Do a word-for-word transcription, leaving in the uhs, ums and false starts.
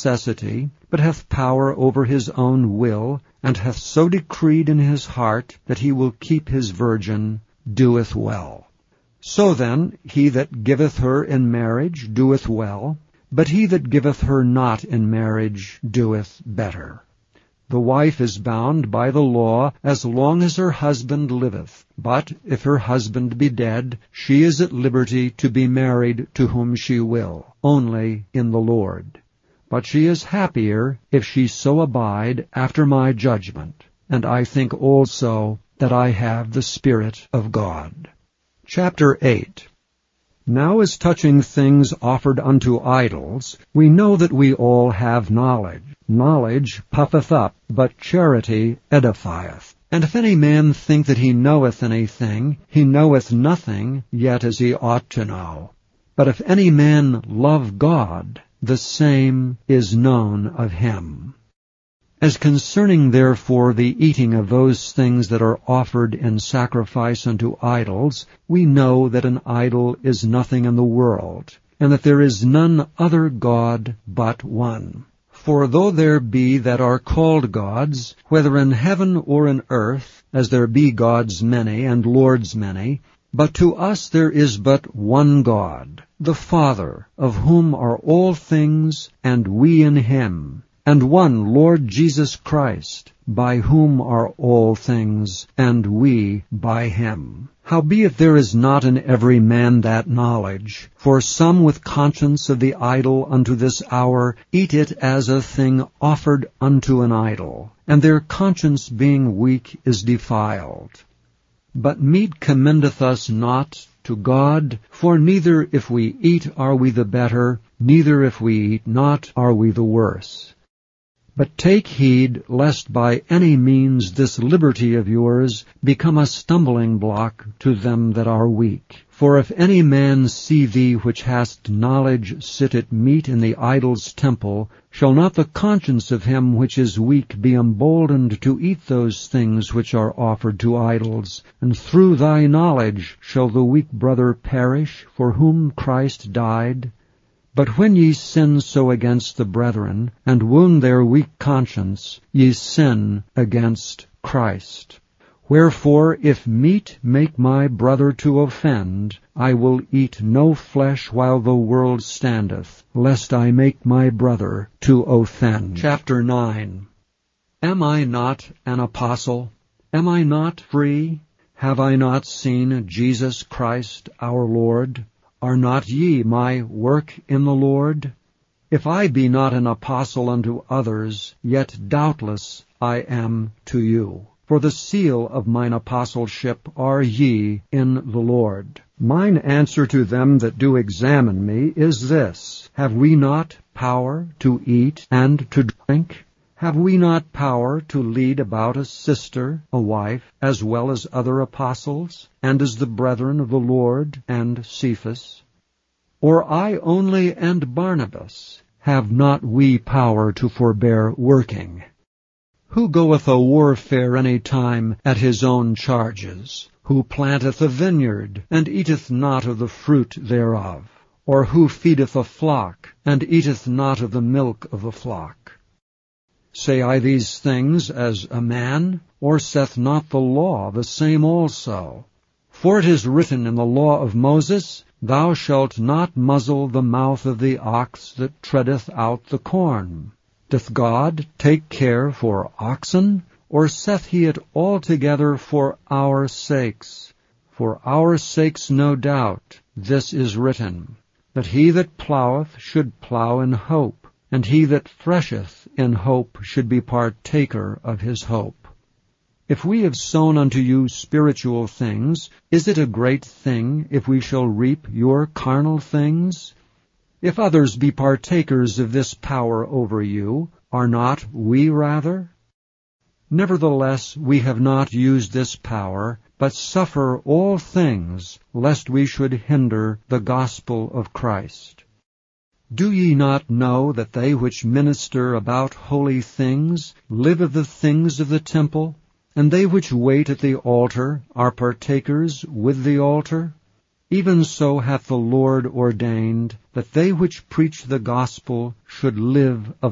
necessity, but hath power over his own will, and hath so decreed in his heart that he will keep his virgin, doeth well. So then, he that giveth her in marriage doeth well, but he that giveth her not in marriage doeth better. The wife is bound by the law as long as her husband liveth, but if her husband be dead, she is at liberty to be married to whom she will, only in the Lord. But she is happier if she so abide after my judgment, and I think also that I have the Spirit of God. Chapter eight. Now as touching things offered unto idols, we know that we all have knowledge. Knowledge puffeth up, but charity edifieth. And if any man think that he knoweth anything, he knoweth nothing, yet as he ought to know. But if any man love God, the same is known of him. As concerning therefore the eating of those things that are offered in sacrifice unto idols, we know that an idol is nothing in the world, and that there is none other God but one. For though there be that are called gods, whether in heaven or in earth, as there be gods many and lords many, but to us there is but one God, the Father, of whom are all things, and we in him, and one Lord Jesus Christ, by whom are all things, and we by him. Howbeit there is not in every man that knowledge, for some with conscience of the idol unto this hour eat it as a thing offered unto an idol, and their conscience being weak is defiled. But meat commendeth us not to God, for neither if we eat are we the better, neither if we eat not are we the worse. But take heed, lest by any means this liberty of yours become a stumbling block to them that are weak. For if any man see thee which hast knowledge sit at meat in the idol's temple, shall not the conscience of him which is weak be emboldened to eat those things which are offered to idols? And through thy knowledge shall the weak brother perish, for whom Christ died? But when ye sin so against the brethren, and wound their weak conscience, ye sin against Christ. Wherefore, if meat make my brother to offend, I will eat no flesh while the world standeth, lest I make my brother to offend. Chapter nine. Am I not an apostle? Am I not free? Have I not seen Jesus Christ our Lord? Are not ye my work in the Lord? If I be not an apostle unto others, yet doubtless I am to you. For the seal of mine apostleship are ye in the Lord. Mine answer to them that do examine me is this: Have we not power to eat and to drink? Have we not power to lead about a sister, a wife, as well as other apostles, and as the brethren of the Lord, and Cephas? Or I only and Barnabas? Have not we power to forbear working? Who goeth a warfare any time at his own charges? Who planteth a vineyard, and eateth not of the fruit thereof? Or who feedeth a flock, and eateth not of the milk of the flock? Say I these things as a man, or saith not the law the same also? For it is written in the law of Moses, Thou shalt not muzzle the mouth of the ox that treadeth out the corn. Doth God take care for oxen, or saith he it altogether for our sakes? For our sakes no doubt this is written, that he that ploweth should plow in hope, and he that thresheth in hope should be partaker of his hope. If we have sown unto you spiritual things, is it a great thing if we shall reap your carnal things? If others be partakers of this power over you, are not we rather? Nevertheless, we have not used this power, but suffer all things, lest we should hinder the gospel of Christ. Do ye not know that they which minister about holy things live of the things of the temple, and they which wait at the altar are partakers with the altar? Even so hath the Lord ordained that they which preach the gospel should live of